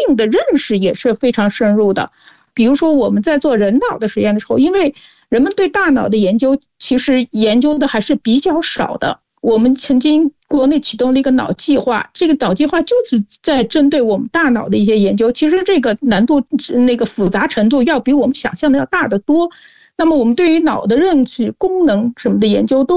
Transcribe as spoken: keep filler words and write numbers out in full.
病的认识也是非常深入的。比如说我们在做人脑的实验的时候，因为人们对大脑的研究其实研究的还是比较少的，我们曾经国内启动了一个脑计划，这个脑计划就是在针对我们大脑的一些研究，其实这个难度那个复杂程度要比我们想象的要大得多。那么我们对于脑的认知功能什么的研究都